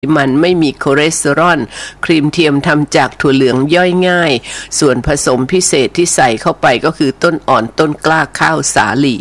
มันไม่มีคอเลสเตอรอลครีมเทียมทำจากถั่วเหลืองย่อยง่ายส่วนผสมพิเศษที่ใส่เข้าไปก็คือต้นอ่อนต้นกล้าข้าวสาลี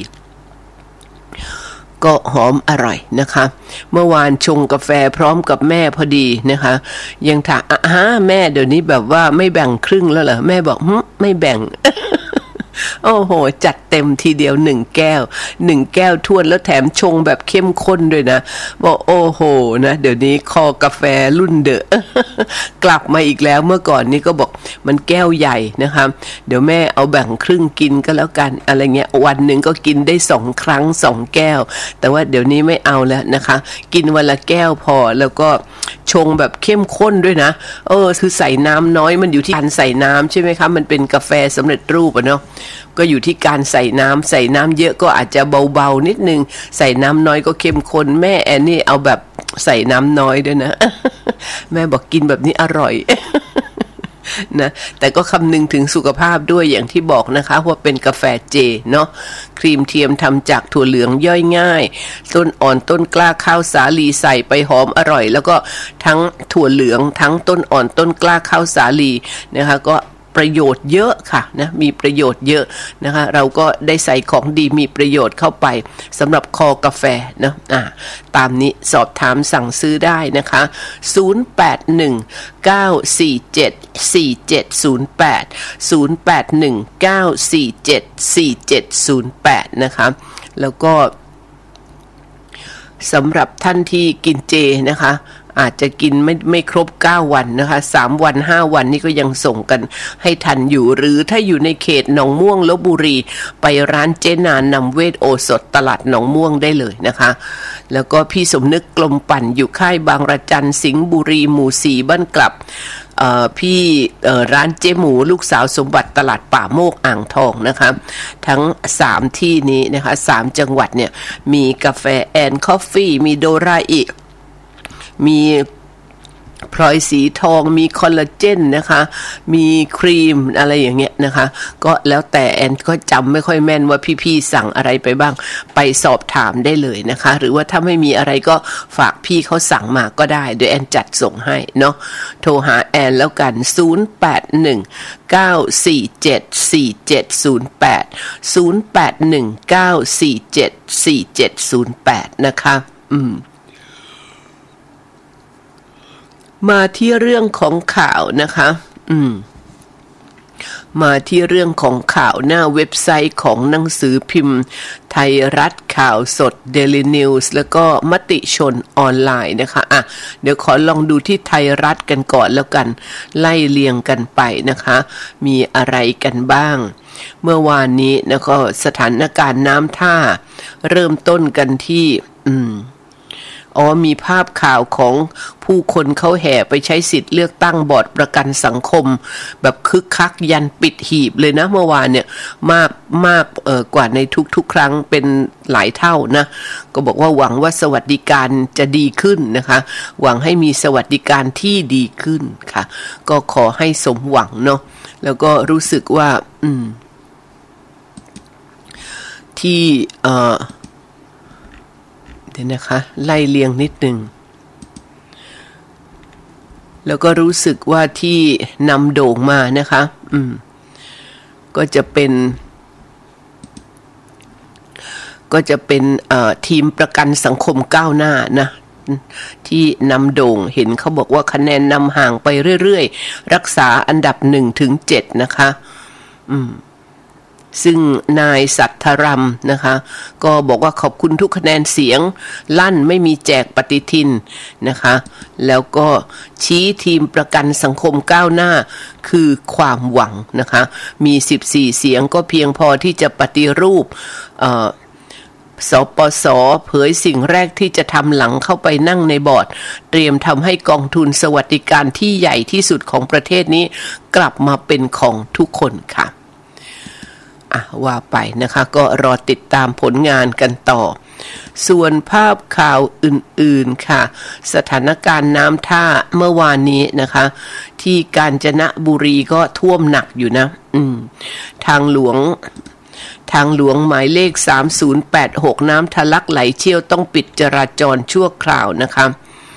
ก็หอมอร่อยนะคะเมื่อวานชงกาแฟพร้อมกับแม่พอดีนะคะยังถามแม่เดี๋ยวนี้แบบว่าไม่แบ่งครึ่งแล้วเหรอแม่บอกไม่แบ่ง โอ้โหจัดเต็มทีเดียว1 แก้วท้วนแล้วแถมชงแบบเข้มข้นด้วยนะบอกโอ้โหนะเดี๋ยวนี้คอกาแฟรุ่นเดอะ กลับมาอีกแล้วเมื่อก่อนนี้ก็บอกมันแก้วใหญ่นะคะเดี๋ยวแม่เอาแบ่งครึ่งกินก็แล้วกันอะไรเงี้ยวันหนึ่งก็กินได้2 ครั้ง2 แก้วแต่ว่าเดี๋ยวนี้ไม่เอาแล้วนะคะกินวันละแก้วพอแล้วก็ชงแบบเข้มข้นด้วยนะคือใส่น้ำน้อยมันอยู่ที่การใส่น้ำใช่ไหมคะมันเป็นกาแฟสำเร็จรูปอะเนาะก็อยู่ที่การใส่น้ำเยอะก็อาจจะเบาๆนิดนึงใส่น้ำน้อยก็เข้มข้นแม่แอนนี่เอาแบบใส่น้ำน้อยด้วยนะ แม่บอกกินแบบนี้อร่อย นะแต่ก็คำนึงถึงสุขภาพด้วยอย่างที่บอกนะคะว่าเป็นกาแฟเจเนาะครีมเทียมทำจากถั่วเหลืองย่อยง่ายต้นอ่อนต้นกล้าข้าวสาลีใส่ไปหอมอร่อยแล้วก็ทั้งถั่วเหลืองทั้งต้นอ่อนต้นกล้าข้าวสาลีนะคะก็ประโยชน์เยอะค่ะนะมีประโยชน์เยอะนะคะเราก็ได้ใส่ของดีมีประโยชน์เข้าไปสำหรับคอกาแฟนะตามนี้สอบถามสั่งซื้อได้นะคะ0819474708 นะคะแล้วก็สำหรับท่านที่กินเจนะคะอาจจะกินไม่ครบ9 วันนะคะ3 วัน5 วันนี่ก็ยังส่งกันให้ทันอยู่หรือถ้าอยู่ในเขตหนองม่วงลพบุรีไปร้านเจนานำเวทโอสถตลาดหนองม่วงได้เลยนะคะแล้วก็พี่สมนึกกลมปั่นอยู่ค่ายบางระจันสิงห์บุรีหมู่4บ้านกลับพี่ร้านเจ๊หมูลูกสาวสมบัติตลาดป่าโมกอ่างทองนะคะทั้ง3ที่นี้นะคะ3จังหวัดเนี่ยมีกาแฟแอนคอฟฟี่มีโดราอิมีพลอยสีทองมีคอลลาเจนนะคะมีครีมอะไรอย่างเงี้ยนะคะก็แล้วแต่แอนก็จำไม่ค่อยแม่นว่าพี่ๆสั่งอะไรไปบ้างไปสอบถามได้เลยนะคะหรือว่าถ้าไม่มีอะไรก็ฝากพี่เขาสั่งมาก็ได้เดี๋ยวแอนจัดส่งให้เนาะโทรหาแอนแล้วกัน0819474708 นะคะมาที่เรื่องของข่าวนะคะมาที่เรื่องของข่าวหน้าเว็บไซต์ของหนังสือพิมพ์ไทยรัฐข่าวสด Daily News แล้วก็มติชนออนไลน์นะคะเดี๋ยวขอลองดูที่ไทยรัฐกันก่อนแล้วกันไล่เรียงกันไปนะคะมีอะไรกันบ้างเมื่อวานนี้นะก็สถานการณ์น้ำท่าเริ่มต้นกันที่มีภาพข่าวของผู้คนเขาแห่ไปใช้สิทธิ์เลือกตั้งบอร์ดประกันสังคมแบบคึกคักยันปิดหีบเลยนะเมื่อวานเนี่ยมากกว่าในทุกครั้งเป็นหลายเท่านะก็บอกว่าหวังว่าสวัสดิการจะดีขึ้นนะคะหวังให้มีสวัสดิการที่ดีขึ้นค่ะก็ขอให้สมหวังเนาะแล้วก็รู้สึกว่าที่เดี๋ยวนะคะไล่เลียงนิดนึงแล้วก็รู้สึกว่าที่นำโด่งมานะคะก็จะเป็นทีมประกันสังคมก้าวหน้านะที่นำโด่งเห็นเขาบอกว่าคะแนนนำห่างไปเรื่อยๆรักษาอันดับ 1-7 นะคะซึ่งนายสัทธรัมนะคะก็บอกว่าขอบคุณทุกคะแนนเสียงลั่นไม่มีแจกปฏิทินนะคะแล้วก็ชี้ทีมประกันสังคมก้าวหน้าคือความหวังนะคะมี14เสียงก็เพียงพอที่จะปฏิรูปสปส.เผยสิ่งแรกที่จะทำหลังเข้าไปนั่งในบอร์ดเตรียมทำให้กองทุนสวัสดิการที่ใหญ่ที่สุดของประเทศนี้กลับมาเป็นของทุกคนค่ะว่าไปนะคะก็รอติดตามผลงานกันต่อส่วนภาพข่าวอื่นๆค่ะสถานการณ์น้ำท่าเมื่อวานนี้นะคะที่กาญจนบุรีก็ท่วมหนักอยู่นะทางหลวงหมายเลข3086น้ำทะลักไหลเชี่ยวต้องปิดจราจรชั่วคราวนะคะ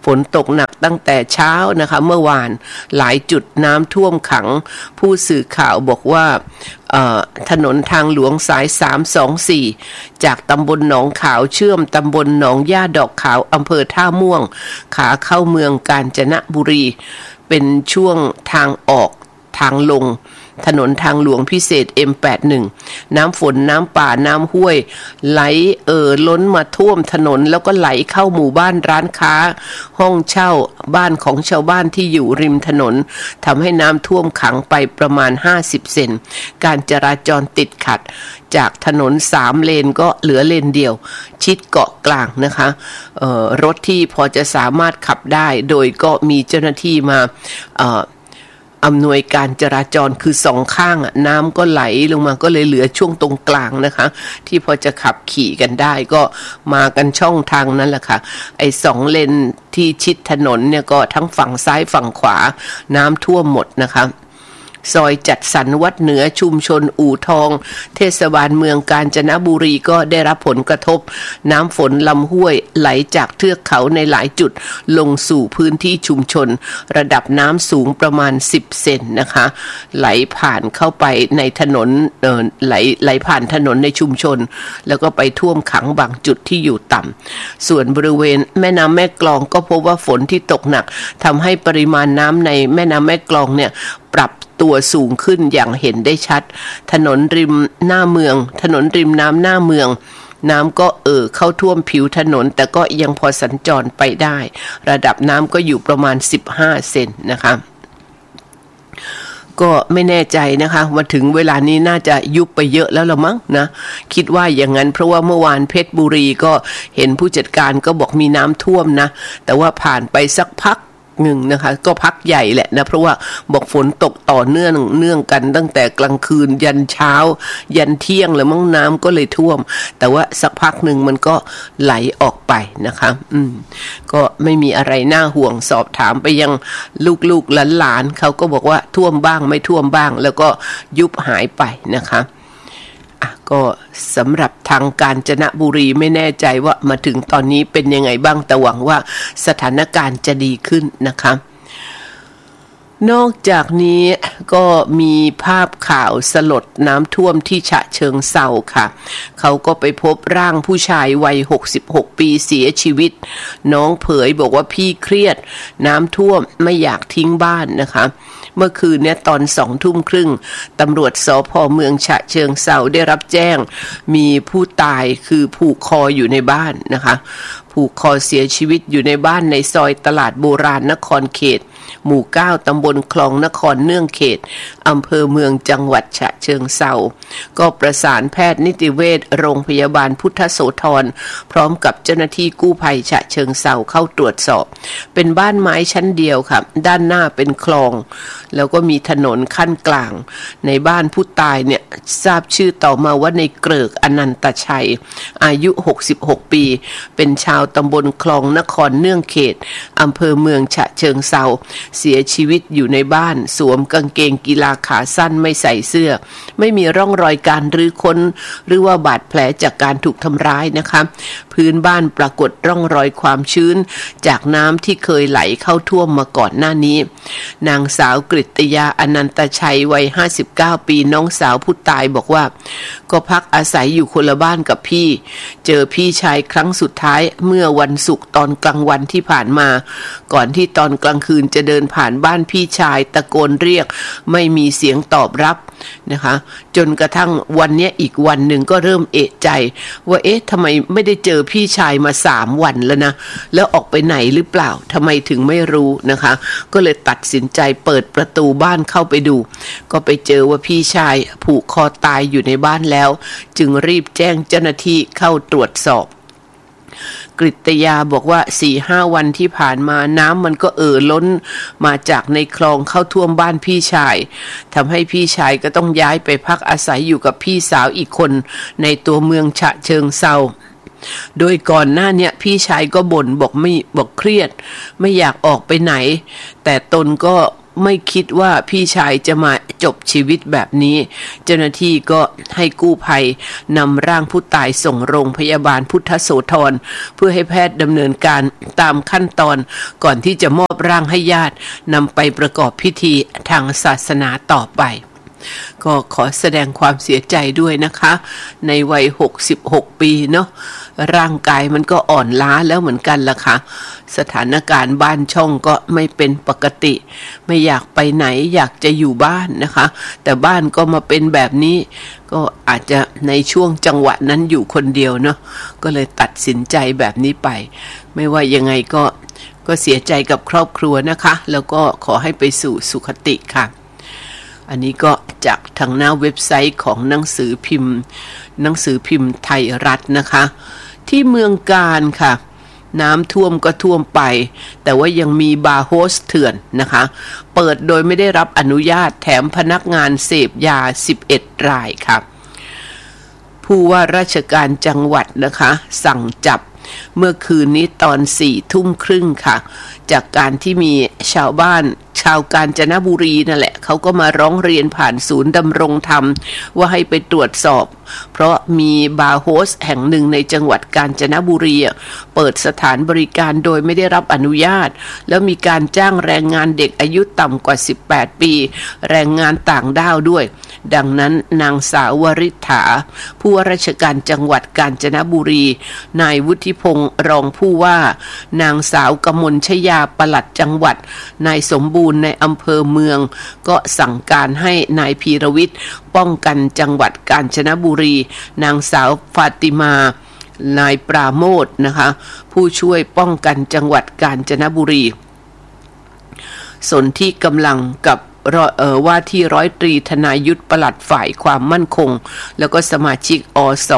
ฝนตกหนักตั้งแต่เช้านะคะเมื่อวานหลายจุดน้ำท่วมขังผู้สื่อข่าวบอกว่าถนนทางหลวงสาย324จากตำบลหนองขาวเชื่อมตำบลหนองย่าดอกขาวอำเภอท่าม่วงขาเข้าเมืองกาญจนบุรีเป็นช่วงทางออกทางลงถนนทางหลวงพิเศษ M81 น้ำฝนน้ำป่าน้ำห้วยไหลล้นมาท่วมถนนแล้วก็ไหลเข้าหมู่บ้านร้านค้าห้องเช่าบ้านของชาวบ้านที่อยู่ริมถนนทำให้น้ำท่วมขังไปประมาณ50เซนการจราจรติดขัดจากถนน3เลนก็เหลือเลนเดียวชิดเกาะกลางนะคะรถที่พอจะสามารถขับได้โดยก็มีเจ้าหน้าที่มาอำนวยการจราจรคือสองข้างน้ำก็ไหลลงมาก็เลยเหลือช่วงตรงกลางนะคะที่พอจะขับขี่กันได้ก็มากันช่องทางนั้นแหละค่ะไอ้2เลนที่ชิดถนนเนี่ยก็ทั้งฝั่งซ้ายฝั่งขวาน้ำท่วมหมดนะคะซอยจัดสรรวัดเหนือชุมชนอู่ทองเทศบาลเมืองกาญจนบุรีก็ได้รับผลกระทบน้ำฝนลำห้วยไหลจากเทือกเขาในหลายจุดลงสู่พื้นที่ชุมชนระดับน้ำสูงประมาณ10เซนนะคะไหลผ่านเข้าไปในถนนไหลผ่านถนนในชุมชนแล้วก็ไปท่วมขังบางจุดที่อยู่ต่ำส่วนบริเวณแม่น้ำแม่กลองก็พบว่าฝนที่ตกหนักทำให้ปริมาณน้ำในแม่น้ำแม่กลองเนี่ยปรับตัวสูงขึ้นอย่างเห็นได้ชัดถนนริมหน้าเมืองถนนริมน้ำหน้าเมืองน้ำก็เข้าท่วมผิวถนนแต่ก็ยังพอสัญจรไปได้ระดับน้ำก็อยู่ประมาณ15เซนนะคะก็ไม่แน่ใจนะคะมาถึงเวลานี้น่าจะยุบไปเยอะแล้วละมั้งนะคิดว่าอย่างนั้นเพราะว่าเมื่อวานเพชรบุรีก็เห็นผู้จัดการก็บอกมีน้ำท่วมนะแต่ว่าผ่านไปสักพักหนึ่งนะคะก็พักใหญ่แหละนะเพราะว่าบอกฝนตกต่อเนื่องกันตั้งแต่กลางคืนยันเช้ายันเที่ยงแล้วมั้งน้ำก็เลยท่วมแต่ว่าสักพักหนึ่งมันก็ไหลออกไปนะคะก็ไม่มีอะไรน่าห่วงสอบถามไปยังลูกๆหลานๆเขาก็บอกว่าท่วมบ้างไม่ท่วมบ้างแล้วก็ยุบหายไปนะคะก็สำหรับทางกาญจนบุรีไม่แน่ใจว่ามาถึงตอนนี้เป็นยังไงบ้างแต่หวังว่าสถานการณ์จะดีขึ้นนะคะนอกจากนี้ก็มีภาพข่าวสลดน้ำท่วมที่ฉะเชิงเทราค่ะเขาก็ไปพบร่างผู้ชายวัย66ปีเสียชีวิตน้องเผยบอกว่าพี่เครียดน้ำท่วมไม่อยากทิ้งบ้านนะคะเมื่อคืนเนี่ยตอน20:30ตำรวจสภ.เมืองฉะเชิงเทราได้รับแจ้งมีผู้ตายคือผูกคออยู่ในบ้านนะคะผูกคอเสียชีวิตอยู่ในบ้านในซอยตลาดโบราณนครเขตหมู่9ตำบลคลองนครเนื่องเขตอำเภอเมืองจังหวัดฉะเชิงเทราก็ประสานแพทย์นิติเวชโรงพยาบาลพุทธโสธรพร้อมกับเจ้าหน้าที่กู้ภัยฉะเชิงเทราเข้าตรวจสอบเป็นบ้านไม้ชั้นเดียวค่ะด้านหน้าเป็นคลองแล้วก็มีถนนขั้นกลางในบ้านผู้ตายเนี่ยทราบชื่อต่อมาว่าในเกริกอนันตชัยอายุ66ปีเป็นชาวตำบลคลองนครเนื่องเขตอำเภอเมืองฉะเชิงเทราเสียชีวิตอยู่ในบ้านสวมกางเกงกีฬาขาสั้นไม่ใส่เสื้อไม่มีร่องรอยการรื้อค้นหรือว่าบาดแผลจากการถูกทำร้ายนะคะพื้นบ้านปรากฏร่องรอยความชื้นจากน้ำที่เคยไหลเข้าท่วมมาก่อนหน้านี้นางสาวกฤตยาอนันตชัยวัย59ปีน้องสาวผู้ตายบอกว่าก็พักอาศัยอยู่คนละบ้านกับพี่เจอพี่ชายครั้งสุดท้ายเมื่อวันศุกร์ตอนกลางวันที่ผ่านมาก่อนที่ตอนกลางคืนจะเดินผ่านบ้านพี่ชายตะโกนเรียกไม่มีเสียงตอบรับนะคะจนกระทั่งวันนี้อีกวันหนึ่งก็เริ่มเอะใจว่าทำไมไม่ได้เจอพี่ชายมา3วันแล้วนะแล้วออกไปไหนหรือเปล่าทำไมถึงไม่รู้นะคะก็เลยตัดสินใจเปิดประตูบ้านเข้าไปดูก็ไปเจอว่าพี่ชายผูกคอตายอยู่ในบ้านแล้วจึงรีบแจ้งเจ้าหน้าที่เข้าตรวจสอบกฤตยาบอกว่า 4-5 วันที่ผ่านมาน้ำมันก็ล้นมาจากในคลองเข้าท่วมบ้านพี่ชายทำให้พี่ชายก็ต้องย้ายไปพักอาศัยอยู่กับพี่สาวอีกคนในตัวเมืองฉะเชิงเทราโดยก่อนหน้าเนี่ยพี่ชายก็บ่นบอกเครียดไม่อยากออกไปไหนแต่ตนก็ไม่คิดว่าพี่ชายจะมาจบชีวิตแบบนี้เจ้าหน้าที่ก็ให้กู้ภัยนำร่างผู้ตายส่งโรงพยาบาลพุทธโสธรเพื่อให้แพทย์ดำเนินการตามขั้นตอนก่อนที่จะมอบร่างให้ญาตินำไปประกอบพิธีทางศาสนาต่อไปก็ขอแสดงความเสียใจด้วยนะคะในวัย66ปีเนาะร่างกายมันก็อ่อนล้าแล้วเหมือนกันล่ะค่ะสถานการณ์บ้านช่องก็ไม่เป็นปกติไม่อยากไปไหนอยากจะอยู่บ้านนะคะแต่บ้านก็มาเป็นแบบนี้ก็อาจจะในช่วงจังหวะนั้นอยู่คนเดียวเนาะก็เลยตัดสินใจแบบนี้ไปไม่ว่ายังไงก็เสียใจกับครอบครัวนะคะแล้วก็ขอให้ไปสู่สุคติค่ะอันนี้ก็จากทางหน้าเว็บไซต์ของหนังสือพิมพ์ไทยรัฐนะคะที่เมืองกาญค่ะน้ำท่วมก็ท่วมไปแต่ว่ายังมีบาร์โฮสเถื่อนนะคะเปิดโดยไม่ได้รับอนุญาตแถมพนักงานเสพยา11รายค่ะผู้ว่าราชการจังหวัดนะคะสั่งจับเมื่อคืนนี้ตอน4 ทุ่มครึ่งค่ะจากการที่มีชาวบ้านชาวกาญจนบุรีนั่นแหละเขาก็มาร้องเรียนผ่านศูนย์ดำรงธรรมว่าให้ไปตรวจสอบเพราะมีบาร์โฮสแห่งหนึ่งในจังหวัดกาญจนบุรีเปิดสถานบริการโดยไม่ได้รับอนุญาตแล้วมีการจ้างแรงงานเด็กอายุต่ำกว่า18ปีแรงงานต่างด้าวด้วยดังนั้นนางสาววริษฐาผู้ว่าราชการจังหวัดกาญจนบุรีนายวุฒิพงษ์รองผู้ว่านางสาวกมลชยาปลัดจังหวัดนายสมบูรณ์ในอำเภอเมืองก็สั่งการให้นายพีรวิทย์ป้องกันจังหวัดกาญจนบุรีนางสาวฟาติมานายปราโมทนะคะผู้ช่วยป้องกันจังหวัดกาญจนบุรีสนที่กำลังกับว่าที่ร้อยตรีธนายุทธปลัดฝ่ายความมั่นคงแล้วก็สมาชิกอส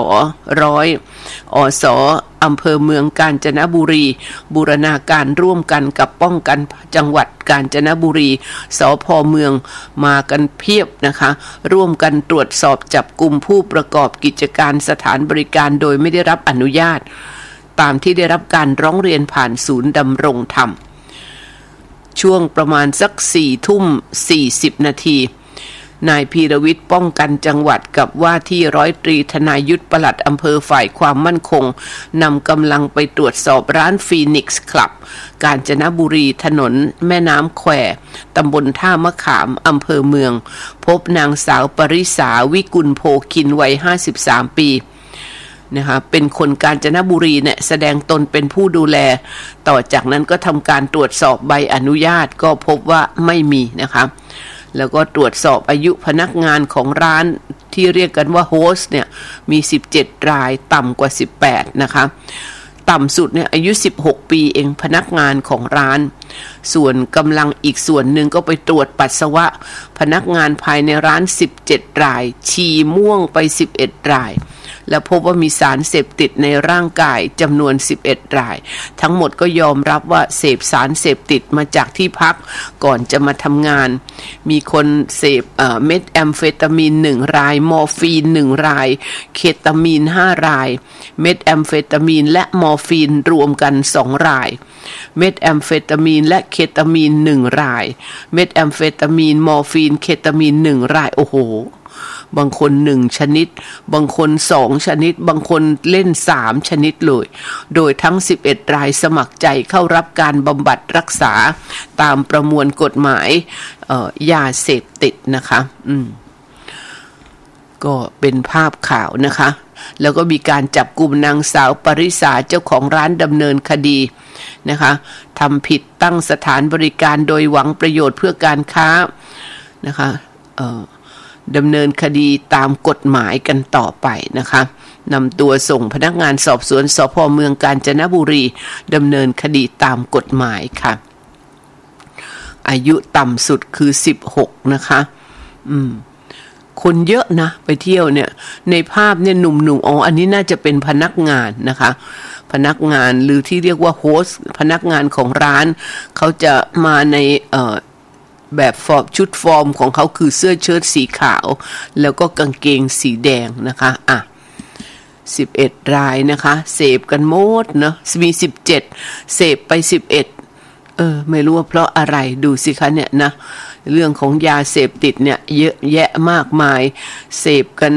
อำเภอเมืองกาญจนบุรีบูรณาการร่วมกันกับป้องกันจังหวัดกาญจนบุรีสภ.เมืองมากันเพียบนะคะร่วมกันตรวจสอบจับกุมผู้ประกอบกิจการสถานบริการโดยไม่ได้รับอนุญาตตามที่ได้รับการร้องเรียนผ่านศูนย์ดำรงธรรมช่วงประมาณสัก4 ทุ่ม 40 นาทีนายพีรวิทย์ป้องกันจังหวัดกับว่าที่ร้อยตรีธนายุทธปลัดอำเภอฝ่ายความมั่นคงนำกำลังไปตรวจสอบร้านฟีนิกซ์คลับกาญจนบุรีถนนแม่น้ำแควตำบลท่ามะขามอำเภอเมืองพบนางสาวปริษาวิกุลโพคินวัย53 ปีนะคะเป็นคนกาญจนบุรีเนี่ยแสดงตนเป็นผู้ดูแลต่อจากนั้นก็ทำการตรวจสอบใบอนุญาตก็พบว่าไม่มีนะคะแล้วก็ตรวจสอบอายุพนักงานของร้านที่เรียกกันว่าโฮสต์เนี่ยมี17รายต่ำกว่า18นะคะต่ำสุดเนี่ยอายุ16ปีเองพนักงานของร้านส่วนกำลังอีกส่วนหนึ่งก็ไปตรวจปัสสาวะพนักงานภายในร้าน17รายฉี่ม่วงไป11รายและพบว่ามีสารเสพติดในร่างกายจำนวน11รายทั้งหมดก็ยอมรับว่าเสพสารเสพติดมาจากที่พักก่อนจะมาทำงานมีคนเสพเม็ดแอมเฟตามีน1รายมอร์ฟีน1รายเคตามีน5รายเม็ดแอมเฟตามีนและมอร์ฟีนรวมกัน2รายเม็ดแอมเฟตามีนและเคตามีน1รายเม็ดแอมเฟตามีนมอร์ฟีนเคตามีน1รายโอ้โหบางคน1ชนิดบางคน2ชนิดบางคนเล่น3ชนิดเลยโดยทั้ง11รายสมัครใจเข้ารับการบำบัดรักษาตามประมวลกฎหมายยาเสพติดนะคะก็เป็นภาพข่าวนะคะแล้วก็มีการจับกุมนางสาวปริษาเจ้าของร้านดำเนินคดีนะคะทำผิดตั้งสถานบริการโดยหวังประโยชน์เพื่อการค้านะคะดำเนินคดีตามกฎหมายกันต่อไปนะคะนำตัวส่งพนักงานสอบสวนสภ.เมืองกาญจนบุรีดำเนินคดีตามกฎหมายค่ะอายุต่ำสุดคือ16นะคะคนเยอะนะไปเที่ยวเนี่ยในภาพเนี่ยหนุ่มๆอันนี้น่าจะเป็นพนักงานนะคะพนักงานหรือที่เรียกว่าโฮสต์พนักงานของร้านเขาจะมาในแบบชุดฟอร์มของเขาคือเสื้อเชิ้ตสีขาวแล้วก็กางเกงสีแดงนะคะ11รายนะคะเสพกันหมดเนาะมี17เสพไป11ไม่รู้ว่าเพราะอะไรดูสิคะเนี่ยนะเรื่องของยาเสพติดเนี่ยเยอะแยะมากมายเสพกัน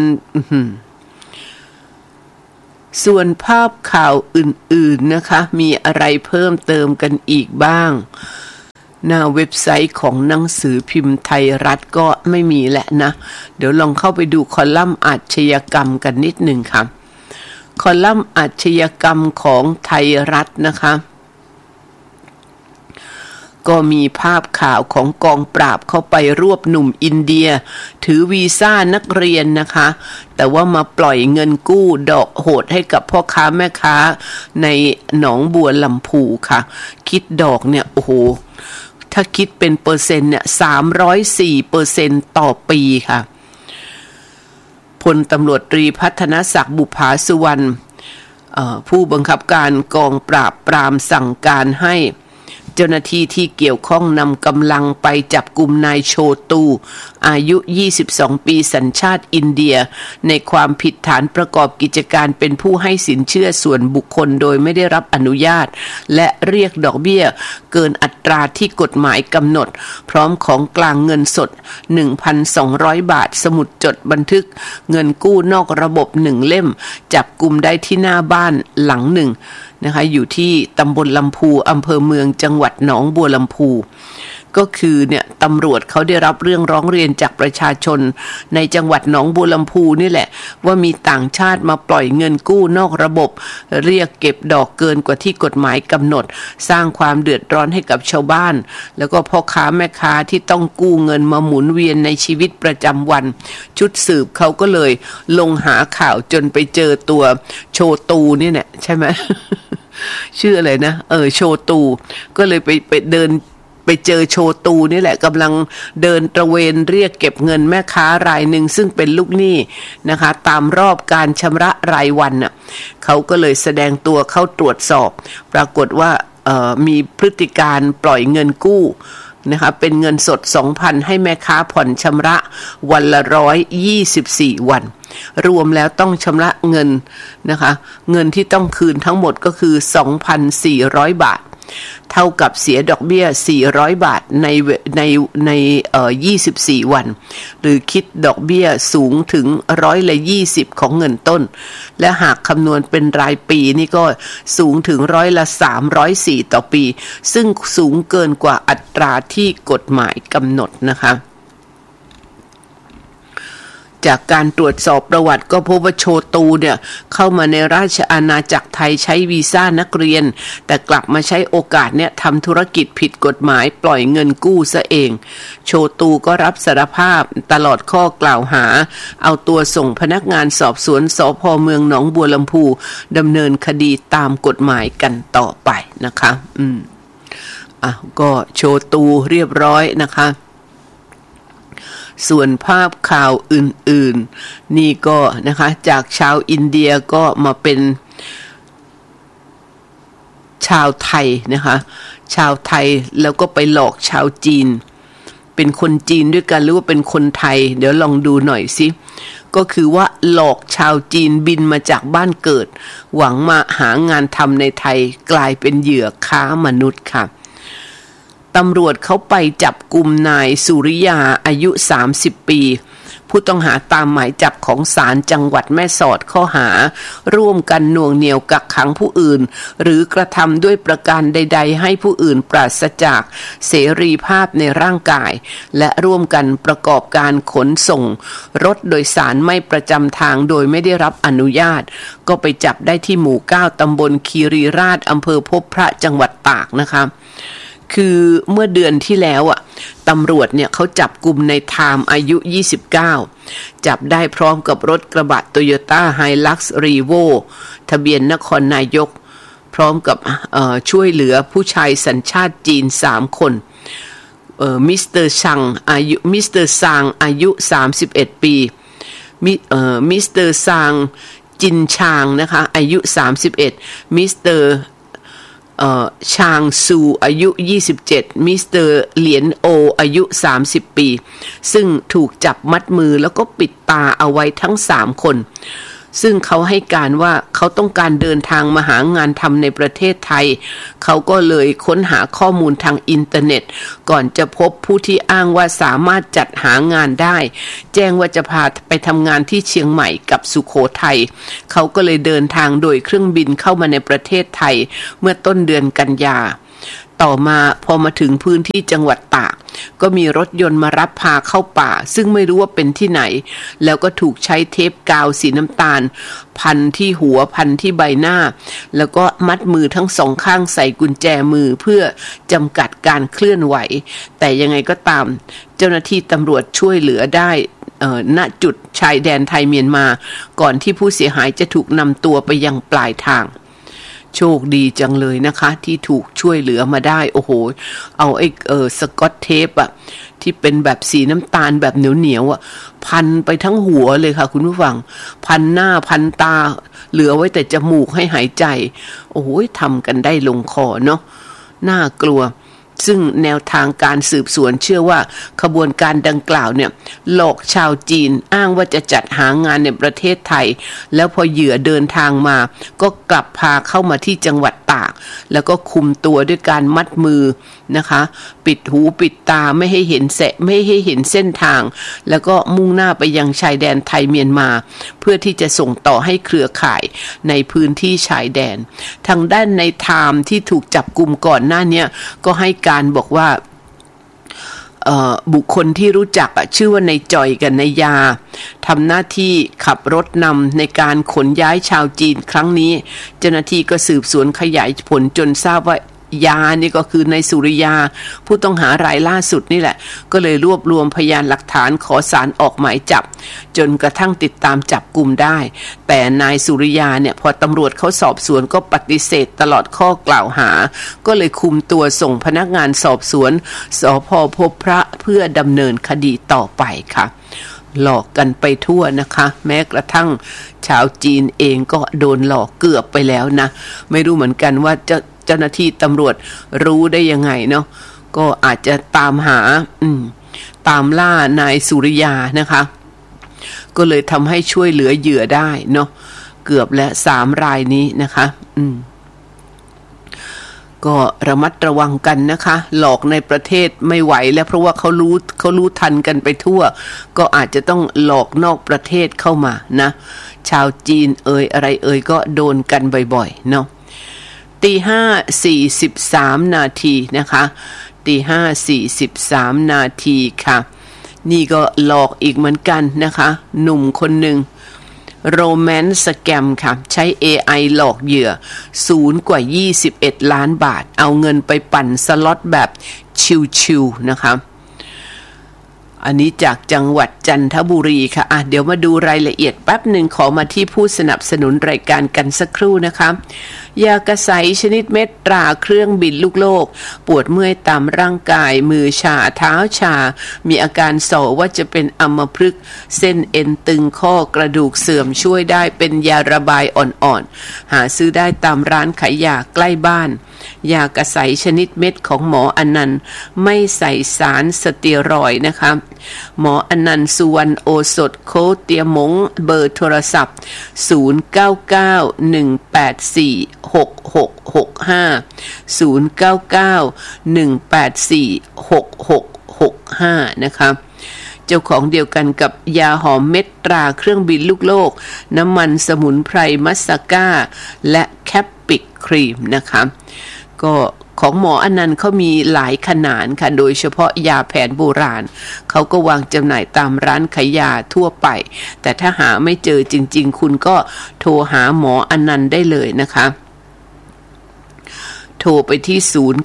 ส่วนภาพข่าวอื่นๆนะคะมีอะไรเพิ่มเติมกันอีกบ้างหน้าเว็บไซต์ของหนังสือพิมพ์ไทยรัฐก็ไม่มีแหละนะเดี๋ยวลองเข้าไปดูคอลัมน์อาชญากรรมกันนิดหนึ่งค่ะคอลัมน์อาชญากรรมของไทยรัฐนะคะก็มีภาพข่าวของกองปราบเข้าไปรวบหนุ่มอินเดียถือวีซ่านักเรียนนะคะแต่ว่ามาปล่อยเงินกู้ดอกโหดให้กับพ่อค้าแม่ค้าในหนองบัวลำพูค่ะคิดดอกเนี่ยโอ้โหถ้าคิดเป็นเปอร์เซ็นต์เนี่ย304%ต่อปีค่ะพลตำรวจตรีพัฒนศักดิ์บุภาสุวรรณผู้บังคับการกองปราบปรามสั่งการให้เจ้าหน้าที่ที่เกี่ยวข้องนำกำลังไปจับกุมนายโชตูอายุ22ปีสัญชาติอินเดียในความผิดฐานประกอบกิจการเป็นผู้ให้สินเชื่อส่วนบุคคลโดยไม่ได้รับอนุญาตและเรียกดอกเบี้ยเกินอัตราที่กฎหมายกำหนดพร้อมของกลางเงินสด 1,200 บาทสมุดจดบันทึกเงินกู้นอกระบบ1เล่มจับกุมได้ที่หน้าบ้านหลังหนึ่งนะคะอยู่ที่ตำบลลำพูอำเภอเมืองจังหวัดหนองบัวลำพูก็คือเนี่ยตำรวจเขาได้รับเรื่องร้องเรียนจากประชาชนในจังหวัดหนองบัวลำพูนี่แหละว่ามีต่างชาติมาปล่อยเงินกู้นอกระบบเรียกเก็บดอกเกินกว่าที่กฎหมายกำหนดสร้างความเดือดร้อนให้กับชาวบ้านแล้วก็พ่อค้าแม่ค้าที่ต้องกู้เงินมาหมุนเวียนในชีวิตประจำวันชุดสืบเขาก็เลยลงหาข่าวจนไปเจอตัวโชตูนี่แหละใช่ไหม ชื่ออะไรนะโชตูก็เลยไปเดินไปเจอโชตูนี่แหละกำลังเดินตระเวนเรียกเก็บเงินแม่ค้ารายหนึ่งซึ่งเป็นลูกหนี้นะคะตามรอบการชำระรายวันน่ะเขาก็เลยแสดงตัวเข้าตรวจสอบปรากฏว่ามีพฤติการปล่อยเงินกู้นะคะเป็นเงินสด 2,000 ให้แม่ค้าผ่อนชำระวันละ124วันรวมแล้วต้องชำระเงินนะคะเงินที่ต้องคืนทั้งหมดก็คือ 2,400 บาทเท่ากับเสียดอกเบี้ย400บาทใน24วันหรือคิดดอกเบี้ยสูงถึง20%ของเงินต้นและหากคำนวณเป็นรายปีนี่ก็สูงถึง304ต่อปีซึ่งสูงเกินกว่าอัตราที่กฎหมายกำหนดนะคะจากการตรวจสอบประวัติก็พบว่าโชตูเนี่ยเข้ามาในราชอาณาจักรไทยใช้วีซ่านักเรียนแต่กลับมาใช้โอกาสเนี่ยทำธุรกิจผิดกฎหมายปล่อยเงินกู้ซะเองโชตูก็รับสารภาพตลอดข้อกล่าวหาเอาตัวส่งพนักงานสอบสวนสภ.เมืองหนองบัวลำพูดำเนินคดีตามกฎหมายกันต่อไปนะคะก็โชตูเรียบร้อยนะคะส่วนภาพข่าวอื่นๆนี่ก็นะคะจากชาวอินเดียก็มาเป็นชาวไทยนะคะชาวไทยแล้วก็ไปหลอกชาวจีนเป็นคนจีนด้วยกันหรือว่าเป็นคนไทยเดี๋ยวลองดูหน่อยสิก็คือว่าหลอกชาวจีนบินมาจากบ้านเกิดหวังมาหางานทำในไทยกลายเป็นเหยื่อค้ามนุษย์ค่ะตำรวจเขาไปจับกุมนายสุริยาอายุ30ปีผู้ต้องหาตามหมายจับของศาลจังหวัดแม่สอดข้อหาร่วมกันหน่วงเหนี่ยวกักขังผู้อื่นหรือกระทำด้วยประการใดๆให้ผู้อื่นปราศจากเสรีภาพในร่างกายและร่วมกันประกอบการขนส่งรถโดยสารไม่ประจำทางโดยไม่ได้รับอนุญาตก็ไปจับได้ที่หมู่9ตำบลคีรีราชอำเภอพบพระจังหวัดตากนะคะคือเมื่อเดือนที่แล้วตำรวจเนี่ยเขาจับกุมในไทม์อายุ29จับได้พร้อมกับรถกระบะ Toyota Hilux Revo ทะเบียนนครนายกพร้อมกับช่วยเหลือผู้ชายสัญชาติจีน3คนมิสเตอร์ซางอายุ31ปีมิสเตอร์ซางจินชางนะคะอายุ31มิสเตอร์ชางซูอายุ27มิสเตอร์เหลียนโออายุ30ปีซึ่งถูกจับมัดมือแล้วก็ปิดตาเอาไว้ทั้ง3คนซึ่งเขาให้การว่าเขาต้องการเดินทางมาหางานทำในประเทศไทยเขาก็เลยค้นหาข้อมูลทางอินเทอร์เน็ตก่อนจะพบผู้ที่อ้างว่าสามารถจัดหางานได้แจ้งว่าจะพาไปทำงานที่เชียงใหม่กับสุโขทัยเขาก็เลยเดินทางโดยเครื่องบินเข้ามาในประเทศไทยเมื่อต้นเดือนกันยาต่อมาพอมาถึงพื้นที่จังหวัดตากก็มีรถยนต์มารับพาเข้าป่าซึ่งไม่รู้ว่าเป็นที่ไหนแล้วก็ถูกใช้เทปกาวสีน้ำตาลพันที่หัวพันที่ใบหน้าแล้วก็มัดมือทั้งสองข้างใส่กุญแจมือเพื่อจำกัดการเคลื่อนไหวแต่ยังไงก็ตามเจ้าหน้าที่ตำรวจช่วยเหลือได้ณจุดชายแดนไทยเมียนมาก่อนที่ผู้เสียหายจะถูกนำตัวไปยังปลายทางโชคดีจังเลยนะคะที่ถูกช่วยเหลือมาได้โอ้โหเอาไอ้สกอตเทปอะที่เป็นแบบสีน้ำตาลแบบเหนียวๆอะพันไปทั้งหัวเลยค่ะคุณผู้ฟังพันหน้าพันตาเหลือไว้แต่จมูกให้หายใจโอ้โหทำกันได้ลงคอเนาะน่ากลัวซึ่งแนวทางการสืบสวนเชื่อว่าขบวนการดังกล่าวเนี่ยหลอกชาวจีนอ้างว่าจะจัดหางานในประเทศไทยแล้วพอเหยื่อเดินทางมาก็กลับพาเข้ามาที่จังหวัดตากแล้วก็คุมตัวด้วยการมัดมือนะคะปิดหูปิดตาไม่ให้เห็นเส้นทางแล้วก็มุ่งหน้าไปยังชายแดนไทยเมียนมาเพื่อที่จะส่งต่อให้เครือข่ายในพื้นที่ชายแดนทางด้านในไทม์ที่ถูกจับกุมก่อนหน้านี้ก็ให้การบอกว่าบุคคลที่รู้จักชื่อว่านายจอยกับนายยาทำหน้าที่ขับรถนำในการขนย้ายชาวจีนครั้งนี้เจ้าหน้าที่ก็สืบสวนขยายผลจนทราบว่ายานี่ก็คือนายสุริยาผู้ต้องหารายล่าสุดนี่แหละก็เลยรวบรวมพยานหลักฐานขอศาลออกหมายจับจนกระทั่งติดตามจับกุมได้แต่นายสุริยาเนี่ยพอตำรวจเขาสอบสวนก็ปฏิเสธตลอดข้อกล่าวหาก็เลยคุมตัวส่งพนักงานสอบสวนสภ.พบพระเพื่อดำเนินคดีต่อไปค่ะหลอกกันไปทั่วนะคะแม้กระทั่งชาวจีนเองก็โดนหลอกเกือบไปแล้วนะไม่รู้เหมือนกันว่าเจ้าหน้าที่ตำรวจรู้ได้ยังไงเนาะก็อาจจะตามหาตามล่านายสุริยานะคะก็เลยทำให้ช่วยเหลือเหยื่อได้เนาะเกือบและ3 รายนี้นะคะก็ระมัดระวังกันนะคะหลอกในประเทศไม่ไหวแล้วเพราะว่าเขารู้ทันกันไปทั่วก็อาจจะต้องหลอกนอกประเทศเข้ามานะชาวจีนอะไรก็โดนกันบ่อยๆเนาะ5:43 นาทีนะคะ5:43 นาทีค่ะนี่ก็หลอกอีกเหมือนกันนะคะหนุ่มคนหนึ่งโรแมนต์สแกมค่ะใช้ AI หลอกเหยื่อสูญกว่า21 ล้านบาทเอาเงินไปปั่นสล็อตแบบชิวๆนะคะอันนี้จากจังหวัดจันทบุรีค่ะเดี๋ยวมาดูรายละเอียดแป๊บหนึ่งขอมาที่ผู้สนับสนุนรายการกันสักครู่นะคะยากระใสชนิดเม็ดตราเครื่องบินลูกโลกปวดเมื่อยตามร่างกายมือชาเท้าชามีอาการส่อว่าจะเป็นอัมพฤกษ์เส้นเอ็นตึงข้อกระดูกเสื่อมช่วยได้เป็นยาระบายอ่อนๆหาซื้อได้ตามร้านขายยาใกล้บ้านยากระใสชนิดเม็ดของหมออนันต์ไม่ใส่สารสเตียรอยด์นะคะหมออนันต์สุวรรณโอสถโคเตียมงเบอร์โทรศัพท์0991846665นะคะเจ้าของเดียวกันกับยาหอมเม็ดตราเครื่องบินลูกโลกน้ำมันสมุนไพรมัสซาก้าและแคปปิกครีมนะคะก็ของหมออนันต์เขามีหลายขนาดค่ะโดยเฉพาะยาแผนโบราณเขาก็วางจำหน่ายตามร้านขายยาทั่วไปแต่ถ้าหาไม่เจอจริงๆคุณก็โทรหาหมออนันต์ได้เลยนะคะโทรไปที่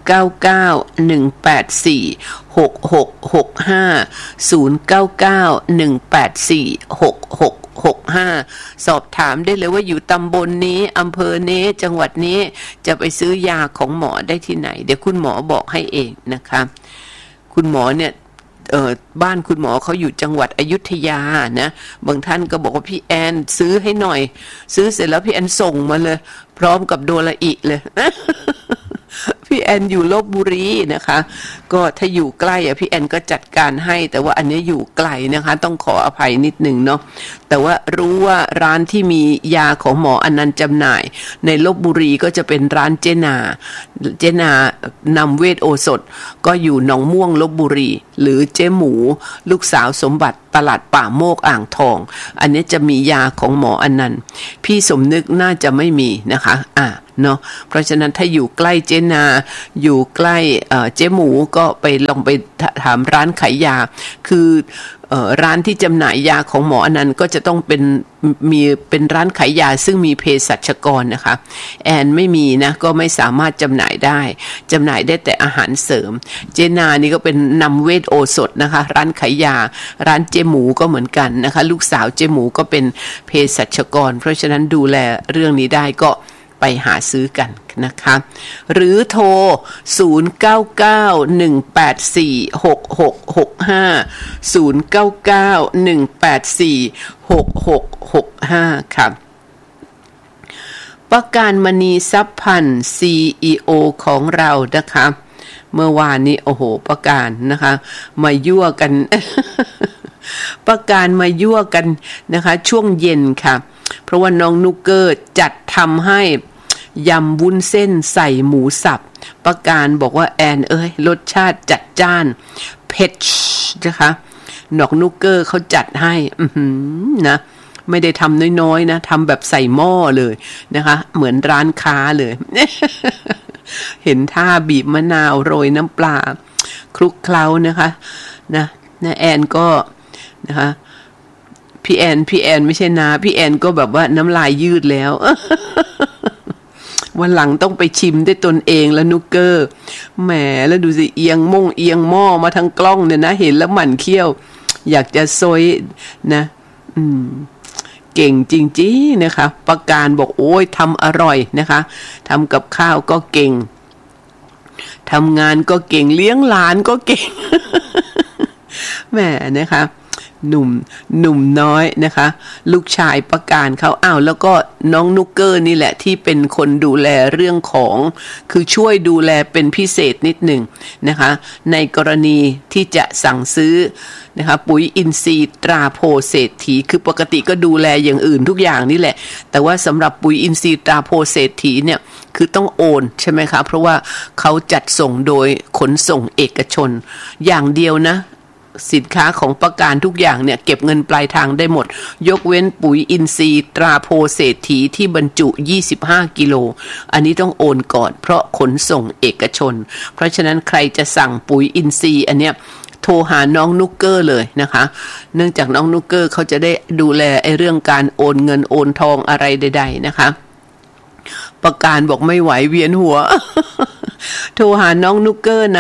0991846665 สอบถามได้เลยว่าอยู่ตำบลนี้อำเภอนี้จังหวัดนี้จะไปซื้อยาของหมอได้ที่ไหนเดี๋ยวคุณหมอบอกให้เองนะคะคุณหมอเนี่ยบ้านคุณหมอเขาอยู่จังหวัดอยุธยานะบางท่านก็บอกว่าพี่แอนซื้อให้หน่อยซื้อเสร็จแล้วพี่แอนส่งมาเลยพร้อมกับโดราอิเลยพี่แอนอยู่ลพบุรีนะคะก็ถ้าอยู่ใกล้พี่แอนก็จัดการให้แต่ว่าอันนี้อยู่ไกลนะคะต้องขออภัยนิดนึงเนาะแต่ว่ารู้ว่าร้านที่มียาของหมออนันต์จำหน่ายในลพบุรีก็จะเป็นร้านเจนานำเวทโอสถก็อยู่หนองม่วงลพบุรีหรือเจ๊หมูลูกสาวสมบัติตลาดป่าโมกอ่างทองอันนี้จะมียาของหมออนันต์พี่สมนึกน่าจะไม่มีนะคะเนาะเพราะฉะนั้นถ้าอยู่ใกล้เจนาอยู่ใกล้เจ๊หมูก็ไปลองไปถามร้านขายยาคือร้านที่จำหน่ายยาของหมออนันต์ก็จะต้องเป็นร้านขายยาซึ่งมีเภสัชกรนะคะแอนไม่มีนะก็ไม่สามารถจำหน่ายได้แต่อาหารเสริมเจนานี่ก็เป็นนำเวทโอสถนะคะร้านขายยาร้านเจหมูก็เหมือนกันนะคะลูกสาวเจหมูก็เป็นเภสัชกรเพราะฉะนั้นดูแลเรื่องนี้ได้ก็ไปหาซื้อกันนะคะหรือโทร0991846665 ค่ะประการมณีทรัพย์พันธ์ CEO ของเรานะคะเมื่อวานนี้โอ้โหประการนะคะมายั่วกัน ประการมายั่วกันนะคะช่วงเย็นค่ะเพราะว่าน้องนุกเกอร์จัดทำให้ยำวุ้นเส้นใส่หมูสับประการบอกว่าแอนรสชาติจัดจ้านเผ็ดนะคะน้องนุกเกอร์เขาจัดให้นะไม่ได้ทำน้อยๆนะทำแบบใส่หม้อเลยนะคะเหมือนร้านค้าเลย เห็นท่าบีบมะนาวโรยน้ำปลาคลุกเคล้านะคะนะแอนก็นะคะพี่แอนไม่ใช่นาพี่แอนก็แบบว่าน้ำลายยืดแล้ว วันหลังต้องไปชิมด้วยตนเองแล้วนุกเกอร์แหมแล้วดูสิเอียงหม้อมาทางกล้องเนี่ยนะเห็นแล้วหมั่นเคี้ยวอยากจะซอยนะเก่งจริงๆนะคะประการบอกโอ้ยทำอร่อยนะคะทำกับข้าวก็เก่งทำงานก็เก่งเลี้ยงหลานก็เก่ง แหมนะคะหนุ่มน้อยนะคะลูกชายประการเขาแล้วก็น้องนุกเกอร์นี่แหละที่เป็นคนดูแลเรื่องของคือช่วยดูแลเป็นพิเศษนิดหนึ่งนะคะในกรณีที่จะสั่งซื้อนะคะปุ๋ยอินทรีย์ตราโพเศรษฐีคือปกติก็ดูแลอย่างอื่นทุกอย่างนี่แหละแต่ว่าสำหรับปุ๋ยอินทรีย์ตราโพเศรษฐีเนี่ยคือต้องโอนใช่ไหมคะเพราะว่าเขาจัดส่งโดยขนส่งเอกชนอย่างเดียวนะสินค้าของประการทุกอย่างเนี่ยเก็บเงินปลายทางได้หมดยกเว้นปุ๋ยอินทรีย์ตราโพเศรษฐีที่บรรจุ25กิโลอันนี้ต้องโอนก่อนเพราะขนส่งเอกชนเพราะฉะนั้นใครจะสั่งปุ๋ยอินทรีย์อันเนี้ยโทรหาน้องนุกเกอร์เลยนะคะเนื่องจากน้องนุกเกอร์เขาจะได้ดูแลเรื่องการโอนเงินโอนทองอะไรใดๆนะคะประการบอกไม่ไหวเวียนหัว โทรหาน้องนุกเกอร์นะ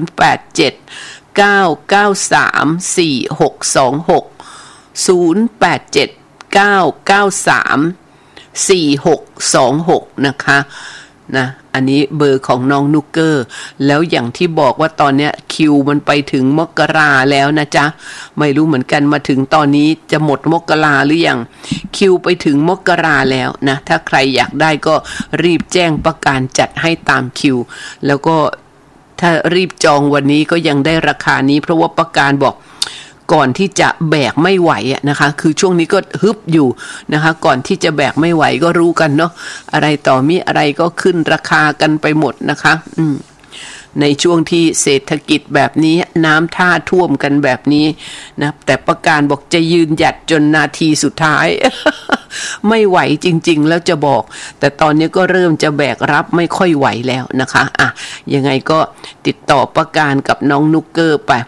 0879934626 นะคะนะอันนี้เบอร์ของน้องนุกเกอร์แล้วอย่างที่บอกว่าตอนเนี้ยคิวมันไปถึงมกราแล้วนะจ๊ะไม่รู้เหมือนกันมาถึงตอนนี้จะหมดมกราหรือยังคิวไปถึงมกราแล้วนะถ้าใครอยากได้ก็รีบแจ้งประการจัดให้ตามคิวแล้วก็ถ้ารีบจองวันนี้ก็ยังได้ราคานี้เพราะว่าประการบอกก่อนที่จะแบกไม่ไหวนะคะคือช่วงนี้ก็ฮึบอยู่นะคะก่อนที่จะแบกไม่ไหวก็รู้กันเนาะอะไรต่อมีอะไรก็ขึ้นราคากันไปหมดนะคะในช่วงที่เศรษฐกิจแบบนี้น้ำท่าท่วมกันแบบนี้นะแต่ประการบอกจะยืนหยัดจนนาทีสุดท้าย ไม่ไหวจริงๆแล้วจะบอกแต่ตอนนี้ก็เริ่มจะแบกรับไม่ค่อยไหวแล้วนะคะยังไงก็ติดต่อประการกับน้องนุกเกอร์ไป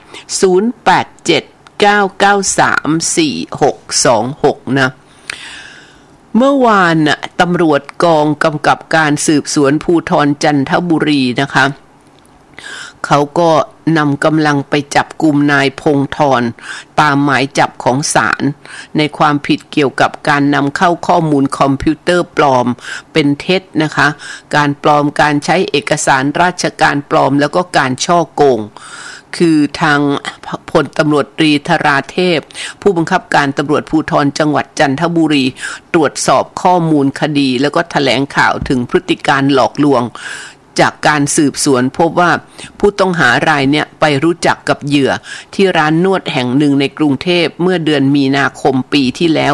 0879934626นะเมื่อวานน่ะตำรวจกองกำกับการสืบสวนภูธรจันทบุรีนะคะเขาก็นำกำลังไปจับกุมนายพงธรตามหมายจับของศาลในความผิดเกี่ยวกับการนำเข้าข้อมูลคอมพิวเตอร์ปลอมเป็นเท็จนะคะการปลอมการใช้เอกสารราชการปลอมแล้วก็การฉ้อโกงคือทางพลตำรวจตรีธราเทพผู้บังคับการตำรวจภูธรจังหวัดจันทบุรีตรวจสอบข้อมูลคดีแล้วก็แถลงข่าวถึงพฤติการหลอกลวงจากการสืบสวนพบว่าผู้ต้องหารายเนี่ยไปรู้จักกับเหยื่อที่ร้านนวดแห่งหนึ่งในกรุงเทพเมื่อเดือนมีนาคมปีที่แล้ว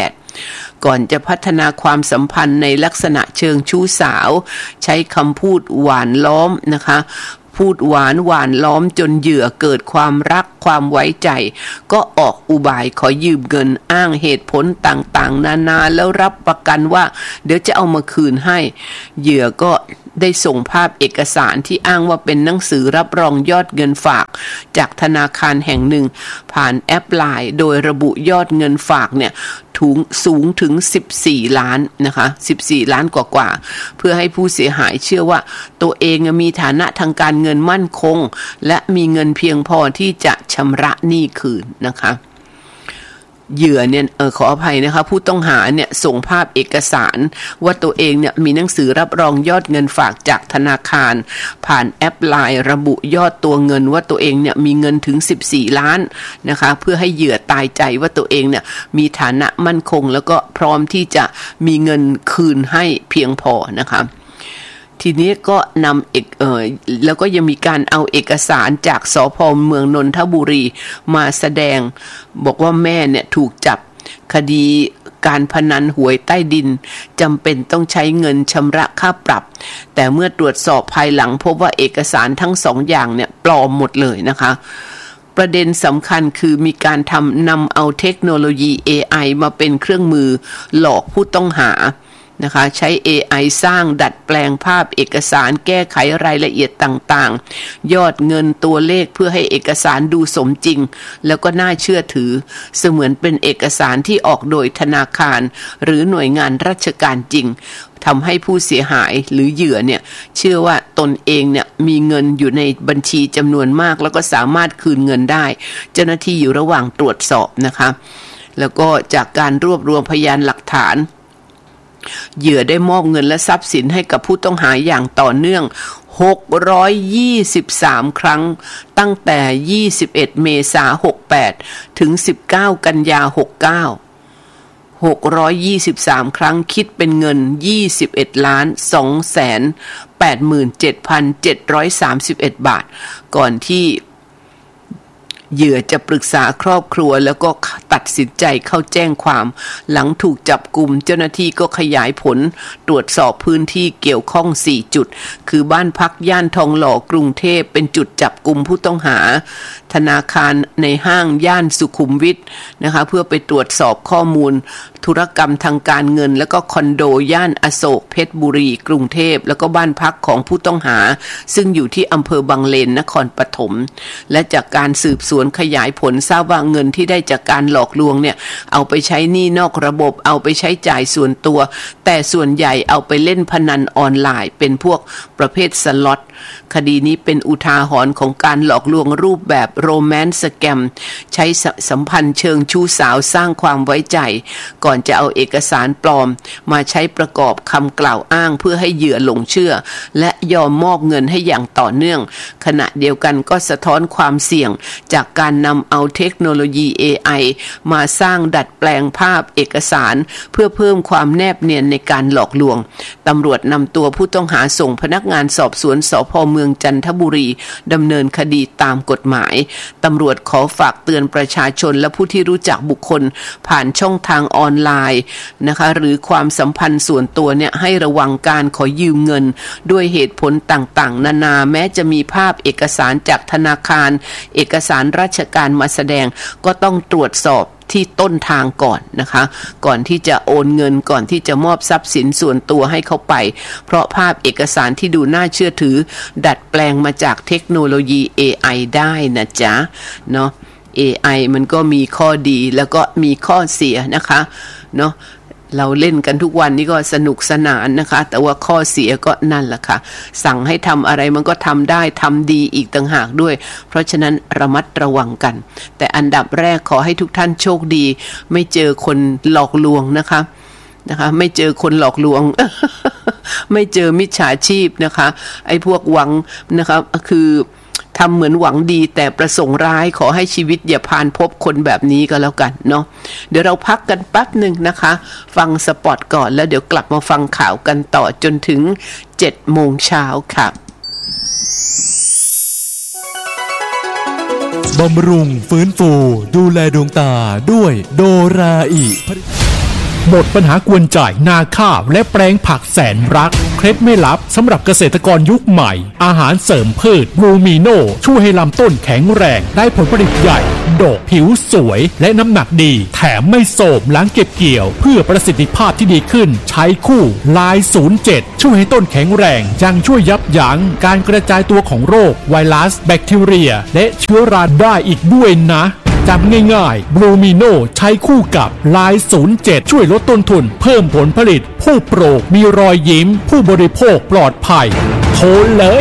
68ก่อนจะพัฒนาความสัมพันธ์ในลักษณะเชิงชู้สาวใช้คำพูดหวานล้อมนะคะพูดหวานล้อมจนเหยื่อเกิดความรักความไว้ใจก็ออกอุบายขอยืมเงินอ้างเหตุผลต่างๆนานาแล้วรับประกันว่าเดี๋ยวจะเอามาคืนให้เหยื่อก็ได้ส่งภาพเอกสารที่อ้างว่าเป็นหนังสือรับรองยอดเงินฝากจากธนาคารแห่งหนึ่งผ่านแอป LINE โดยระบุยอดเงินฝากเนี่ยสูงถึง14ล้านนะคะ14ล้านกว่าเพื่อให้ผู้เสียหายเชื่อว่าตัวเองมีฐานะทางการเงินมั่นคงและมีเงินเพียงพอที่จะชำระหนี้คืนนะคะเหยื่อเนี่ยขออภัยนะคะผู้ต้องหาเนี่ยส่งภาพเอกสารว่าตัวเองเนี่ยมีหนังสือรับรองยอดเงินฝากจากธนาคารผ่านแอป LINE ระบุยอดตัวเงินว่าตัวเองเนี่ยมีเงินถึง14ล้านนะคะเพื่อให้เหยื่อตายใจว่าตัวเองเนี่ยมีฐานะมั่นคงแล้วก็พร้อมที่จะมีเงินคืนให้เพียงพอนะคะทีนี้ก็นำแล้วก็ยังมีการเอาเอกสารจากสภ.เมืองนนทบุรีมาแสดงบอกว่าแม่เนี่ยถูกจับคดีการพนันหวยใต้ดินจำเป็นต้องใช้เงินชำระค่าปรับแต่เมื่อตรวจสอบภายหลังพบว่าเอกสารทั้งสองอย่างเนี่ยปลอมหมดเลยนะคะประเด็นสำคัญคือมีการนำเอาเทคโนโลยี AI มาเป็นเครื่องมือหลอกผู้ต้องหานะคะใช้ AI สร้างดัดแปลงภาพเอกสารแก้ไขรายละเอียดต่างๆยอดเงินตัวเลขเพื่อให้เอกสารดูสมจริงแล้วก็น่าเชื่อถือเสมือนเป็นเอกสารที่ออกโดยธนาคารหรือหน่วยงานราชการจริงทำให้ผู้เสียหายหรือเหยื่อเนี่ยเชื่อว่าตนเองเนี่ยมีเงินอยู่ในบัญชีจำนวนมากแล้วก็สามารถคืนเงินได้เจ้าหน้าที่อยู่ระหว่างตรวจสอบนะคะแล้วก็จากการรวบรวมพยานหลักฐานเหยื่อได้มอบเงินและทรัพย์สินให้กับผู้ต้องหาอย่างต่อเนื่อง623ครั้งตั้งแต่21เมษายน68ถึง19กันยายน623ครั้งคิดเป็นเงิน21,287,731 บาทก่อนที่เหยื่อจะปรึกษาครอบครัวแล้วก็ตัดสินใจเข้าแจ้งความหลังถูกจับกุมเจ้าหน้าที่ก็ขยายผลตรวจสอบพื้นที่เกี่ยวข้อง4จุดคือบ้านพักย่านทองหล่อกรุงเทพเป็นจุดจับกุมผู้ต้องหาธนาคารในห้างย่านสุขุมวิทนะคะเพื่อไปตรวจสอบข้อมูลธุรกรรมทางการเงินแล้วก็คอนโดย่านอโศกเพชรบุรีกรุงเทพแล้วก็บ้านพักของผู้ต้องหาซึ่งอยู่ที่อำเภอบางเลนนครปฐมและจากการสืบสวนขยายผลทราบว่าเงินที่ได้จากการหลอกลวงเนี่ยเอาไปใช้หนี้นอกระบบเอาไปใช้จ่ายส่วนตัวแต่ส่วนใหญ่เอาไปเล่นพนันออนไลน์เป็นพวกประเภทสล็อตคดีนี้เป็นอุทาหรณ์ของการหลอกลวงรูปแบบโรแมนต์สแกมใช้สัมพันธ์เชิงชู้สาวสร้างความไว้ใจก่อนจะเอาเอกสารปลอมมาใช้ประกอบคำกล่าวอ้างเพื่อให้เหยื่อหลงเชื่อและยอมมอบเงินให้อย่างต่อเนื่องขณะเดียวกันก็สะท้อนความเสี่ยงจากการนำเอาเทคโนโลยี AI มาสร้างดัดแปลงภาพเอกสารเพื่อเพิ่มความแนบเนียนในการหลอกลวงตำรวจนำตัวผู้ต้องหาส่งพนักงานสอบสวนสภ.เมืองจันทบุรีดำเนินคดีตามกฎหมายตำรวจขอฝากเตือนประชาชนและผู้ที่รู้จักบุคคลผ่านช่องทางออนไลน์นะคะหรือความสัมพันธ์ส่วนตัวเนี่ยให้ระวังการขอยืมเงินด้วยเหตุผลต่างๆนานาแม้จะมีภาพเอกสารจากธนาคารเอกสารราชการมาแสดงก็ต้องตรวจสอบที่ต้นทางก่อนนะคะก่อนที่จะโอนเงินก่อนที่จะมอบทรัพย์สินส่วนตัวให้เขาไปเพราะภาพเอกสารที่ดูน่าเชื่อถือดัดแปลงมาจากเทคโนโลยี AI ได้นะจ๊ะเนาะ AI มันก็มีข้อดีแล้วก็มีข้อเสียนะคะเนาะเราเล่นกันทุกวันนี้ก็สนุกสนานนะคะแต่ว่าข้อเสียก็นั่นแหละค่ะสั่งให้ทำอะไรมันก็ทำได้ทำดีอีกต่างหากด้วยเพราะฉะนั้นระมัดระวังกันแต่อันดับแรกขอให้ทุกท่านโชคดีไม่เจอคนหลอกลวงนะคะไม่เจอคนหลอกลวง ไม่เจอมิจฉาชีพนะคะไอ้พวกหวังนะคะคือทำเหมือนหวังดีแต่ประสงค์ร้ายขอให้ชีวิตอย่าผ่านพบคนแบบนี้ก็แล้วกันเนาะเดี๋ยวเราพักกันแป๊บหนึ่งนะคะฟังสปอตก่อนแล้วเดี๋ยวกลับมาฟังข่าวกันต่อจนถึง 7 โมงเช้าค่ะบำรุงฟื้นฟูดูแลดวงตาด้วยโดราอิหมดปัญหากวนใจนาข้าวและแปลงผักแสนรักเคล็ดไม่ลับสำหรับเกษตรกรยุคใหม่อาหารเสริมพืชบลูมิโนช่วยให้ลำต้นแข็งแรงได้ผลผลิตใหญ่ดกผิวสวยและน้ำหนักดีแถมไม่โสมหลังเก็บเกี่ยวเพื่อประสิทธิภาพที่ดีขึ้นใช้คู่ลาย 07 ช่วยให้ต้นแข็งแรงยังช่วยยับยั้งการกระจายตัวของโรคไวรัสแบคทีเรียและเชื้อราได้อีกด้วยนะจำง่ายๆบลูมิโนใช้คู่กับลาย 07 ช่วยลดต้นทุนเพิ่มผลผลิตผู้ปลูกมีรอยยิ้มผู้บริโภคปลอดภัยโทรเลย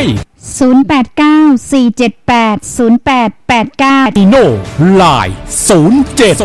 089-478-0889 มิโนลาย 07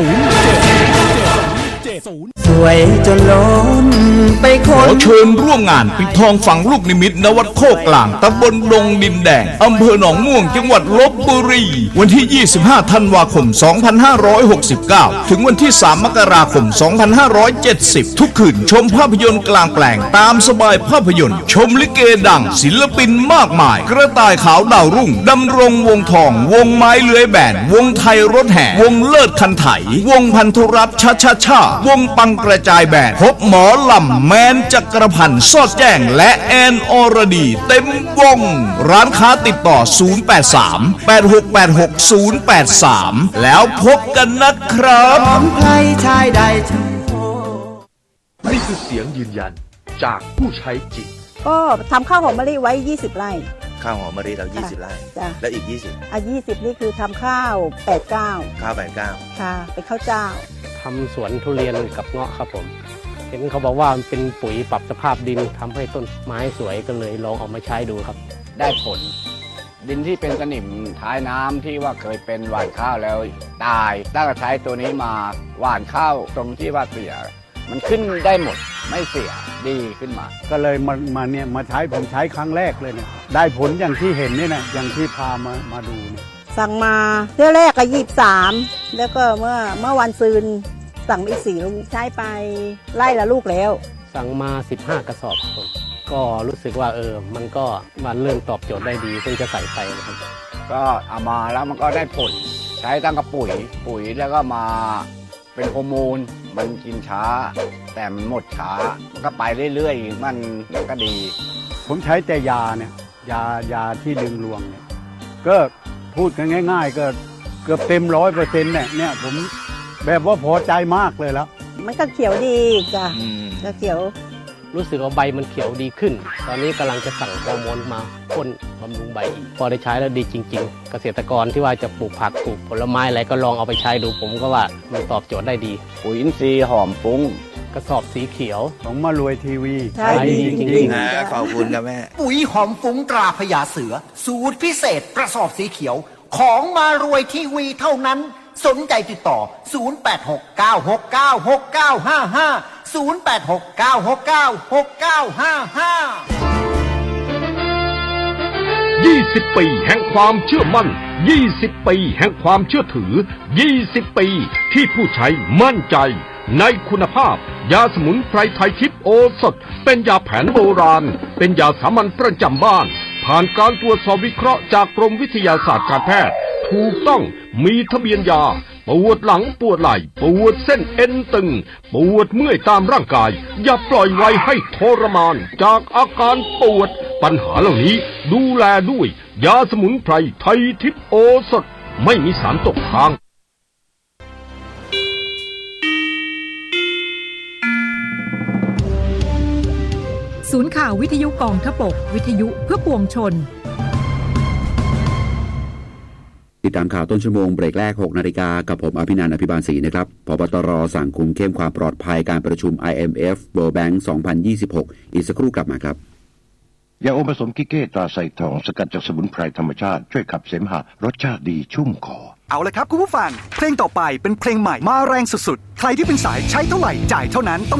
สวยจนล้นไปขอเชิญร่วมงานปิดทองฝังลูกนิมิตณวัดโคกกลางตำบลดงดินแดงอำเภอหนองม่วงจังหวัดลพบุรีวันที่25ธันวาคม2569ถึงวันที่3มกราคม2570ทุกคืนชมภาพยนตร์กลางแปลงตามสบายภาพยนตร์ชมลิเกดังศิลปินมากมายกระต่ายขาวดาวรุ่งดำรงวงทองวงไม้เลื้อยแบนวงไทยรถแห่วงเลิศคันไถวงพันธุรัตน์ชาวงปังกระจายแบนพบหมอลำแมนจักรพันธ์สอดแจ้งและแอนอรดีเต็มวงร้านค้าติดต่อ083-8686-083แล้วพบกันนะครับใครชายใดนี่คือเสียงยืนยันจากผู้ใช้จริงก็ทำข้าวหอมมะลิไว้20 ไร่ข้าวหอมมะลิเรา20 ไร่แล้วอีก20 20นี่คือทำข้าว89 ข้าว89 ค่ะเป็นข้าวเจ้าทำสวนทุเรียนกับเงาะครับผมเห็นเขาบอกว่ามันเป็นปุ๋ยปรับสภาพดินทำให้ต้นไม้สวยก็เลยลองเอามาใช้ดูครับได้ผลดินที่เป็นสนิมท้ายน้ำที่ว่าเคยเป็นหว่านข้าวแล้วตายตั้งแต่ใช้ตัวนี้มาหว่านข้าวตรงที่ว่าเสียมันขึ้นได้หมดไม่เสียดีขึ้นมาก็เลยมาใช้ผมใช้ครั้งแรกเลยเนี่ยได้ผลอย่างที่เห็นนี่นะอย่างที่พามาดูเนี่ยสั่งมาเที่ยวแรกก็23แล้วก็เมื่อวันซืนสั่งอีก4 ลูกใช้ไปไล่ละลูกแล้วสั่งมา15 กระสอบผมก็รู้สึกว่ามันก็มาเริ่มตอบโจทย์ได้ดีเพิ่งจะใส่ไปนะครับก็เอามาแล้วมันก็ได้ผลใช้ตั้งกับปุ๋ยแล้วก็มาเป็นฮอร์โมนมันกินช้าแต่มันหมดช้ามันก็ไปเรื่อยๆมันก็ดีผมใช้แต่ยาเนี่ยยาที่ดึงรวงเนี่ยก็พูดกันง่ายๆก็เกือบเต็ม100%เนี่ยผมแบบว่าพอใจมากเลยแล้วมันก็เขียวดีจ้ะก็เขียวรู้สึกว่าใบมันเขียวดีขึ้นตอนนี้กำลังจะสั่งฮอร์โมนมาพ่นบำรุงใบอีกพอได้ใช้แล้วดีจริงๆเกษตรกรที่ว่าจะปลูกผักปลูกผลไม้อะไรก็ลองเอาไปใช้ดูผมก็ว่ามันตอบโจทย์ได้ดีปุ๋ยอินทรีย์หอมฟุ้งกระสอบสีเขียวของมารวยทีวีใช่ดีจริงๆนะขอบคุณครับแม่ปุ๋ยหอมฟุ้งตราพญาเสือสูตรพิเศษกระสอบสีเขียวของมารวยทีวีเท่านั้นสนใจติดต่อ0869696955 20 ปีแห่งความเชื่อมั่น20 ปีแห่งความเชื่อถือ20 ปีที่ผู้ใช้มั่นใจในคุณภาพยาสมุนไพรไทยทิพย์โอสถเป็นยาแผนโบราณเป็นยาสามัญประจำบ้านผ่านการตรวจสอบวิเคราะห์จากกรมวิทยาศาสตร์การแพทย์ถูกต้องมีทะเบียนยาปวดหลังปวดไหล่ปวดเส้นเอ็นตึงปวดเมื่อยตามร่างกายอย่าปล่อยไว้ให้ทรมานจากอาการปวดปัญหาเหล่านี้ดูแลด้วยยาสมุนไพรไทยทิพย์โอสถไม่มีสารตกค้างศูนย์ข่าววิทยุกองทพบกวิทยุเพื่อปวงชนติดตามข่าวต้นชั่วโมงเบรกแรก 6 นาฬิกากับผมอภินันท์ อภิบาลศรีนะครับผบตรสั่งคุมเข้มความปลอดภัยการประชุม IMF World Bank 2026 อีกสักครู่กลับมาครับยาอมผสมกิเก้ตราไซทองสกัดจากสมุนไพรธรรมชาติช่วยขับเสมหะรสชาติดีชุ่มคอเอาละครับคุณผู้ฟังเพลงต่อไปเป็นเพลงใหม่มาแรงสุดๆใครที่เป็นสายใช้เท่าไหร่จ่ายเท่านั้นต้อง